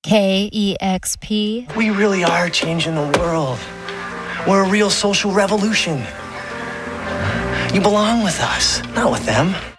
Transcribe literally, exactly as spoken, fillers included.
K E X P. We really are changing the world. We're a real social revolution. You belong with us, not with them.